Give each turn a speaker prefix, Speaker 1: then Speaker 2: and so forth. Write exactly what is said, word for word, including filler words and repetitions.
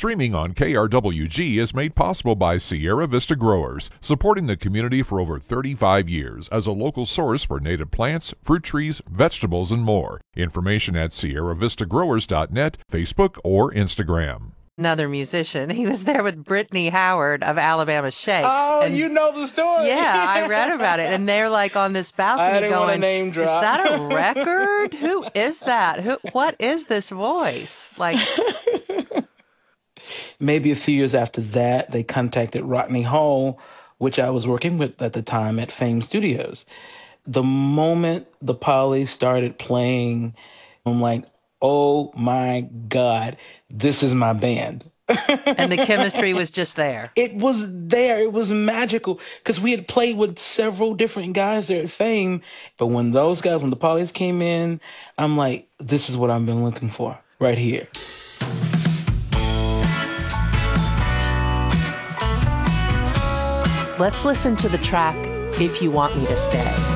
Speaker 1: Streaming on K R W G is made possible by Sierra Vista Growers, supporting the community for over thirty-five years as a local source for native plants, fruit trees, vegetables, and more. Information at sierra vista growers dot net, Facebook, or Instagram.
Speaker 2: Another musician. He was there with Brittany Howard of Alabama Shakes.
Speaker 3: Oh,
Speaker 2: and
Speaker 3: you know the story.
Speaker 2: Yeah, I read about it. And they're like on this balcony
Speaker 3: I didn't
Speaker 2: going,
Speaker 3: want to name drop.
Speaker 2: Is that a record? Who is that? Who? What is this voice? Like,
Speaker 3: maybe a few years after that, they contacted Rodney Hall, which I was working with at the time at Fame Studios. The moment the Poly started playing, I'm like, oh my God, this is my band.
Speaker 2: And the chemistry was just there.
Speaker 3: It was there. It was magical because we had played with several different guys there at Fame. But when those guys, when the Polys came in, I'm like, this is what I've been looking for right here.
Speaker 2: Let's listen to the track, If You Want Me to Stay.